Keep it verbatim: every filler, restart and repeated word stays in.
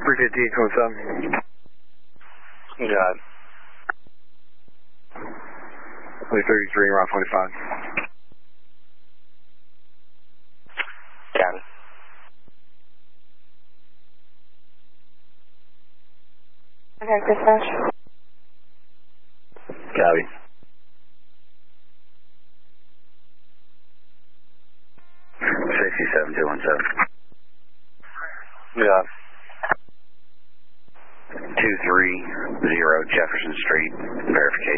three fifty-eight, what's up? Got it. thirty-three, Route twenty-five. Got it. Okay, dispatch. Copy. sixty-seven two one seven. Yeah. two three zero Jefferson Street, verification.